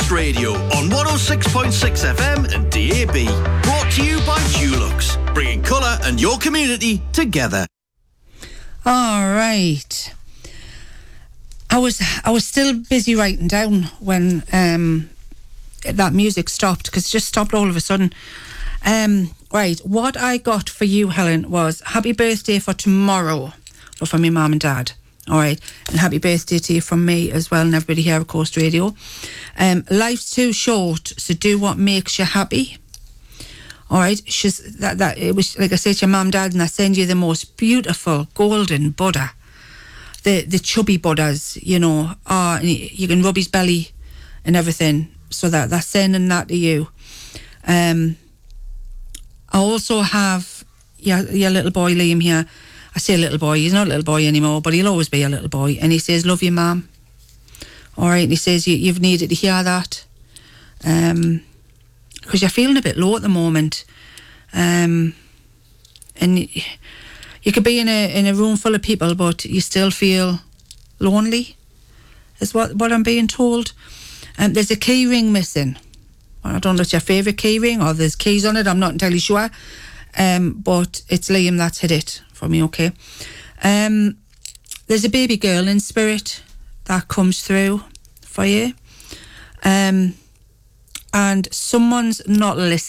Coast Radio on 106.6 FM and DAB. Brought to you by Dulux, bringing colour and your community together. All right. I was still busy writing down when that music stopped, because it just stopped all of a sudden. Right, what I got for you, Helen, was happy birthday for tomorrow, or from your mum and dad. All right, and happy birthday to you from me as well, and everybody here at Coast Radio. Life's too short, so do what makes you happy. All right, it was like I said to your mum and dad, and I send you the most beautiful golden Buddha, the chubby Buddhas, you know. And you can rub his belly and everything, so they're sending that to you. I also have your little boy Liam here. I say little boy, he's not a little boy anymore, but he'll always be a little boy. And he says, love you, Mum. All right, and he says, you've needed to hear that. Because you're feeling a bit low at the moment. And you could be in a room full of people, but you still feel lonely, is what I'm being told. There's a key ring missing. I don't know if it's your favourite key ring or there's keys on it, I'm not entirely sure. But it's Liam that's hit it for me, okay? There's a baby girl in spirit that comes through for you. And someone's not listening.